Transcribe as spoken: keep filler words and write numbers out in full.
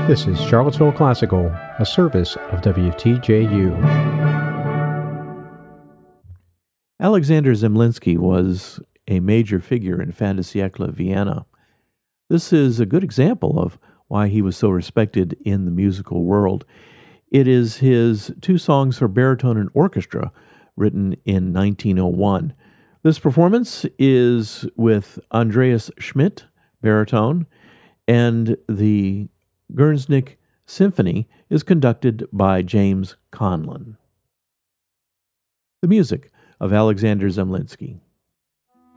This is Charlottesville Classical, a service of W T J U. Alexander Zemlinsky was a major figure in fin de siècle Vienna. This is a good example of why he was so respected in the musical world. It is his two songs for baritone and orchestra, written in nineteen oh one. This performance is with Andreas Schmidt, baritone, and the Gernsnick Symphony is conducted by James Conlon. The music of Alexander Zemlinsky.